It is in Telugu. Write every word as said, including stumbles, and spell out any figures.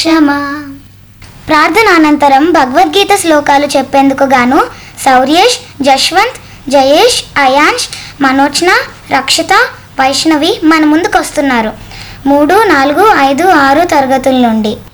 క్షమా. ప్రార్థన అనంతరం భగవద్గీత శ్లోకాలు చెప్పేందుకు గాను శౌర్యేష్, జశ్వంత్, జయేష్, అయాన్ష్, మనోజ్న, రక్షిత, వైష్ణవి మన ముందుకు వస్తున్నారు. మూడు నాలుగు ఐదు ఆరు తరగతుల నుండి.